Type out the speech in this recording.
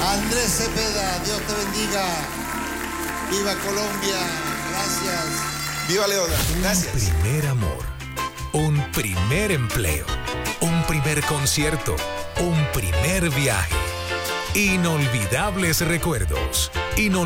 Andrés Cepeda, Dios te bendiga. Viva Colombia, gracias. Viva Leona, gracias. Un primer amor, un primer empleo, un primer concierto, un primer viaje. Inolvidables recuerdos.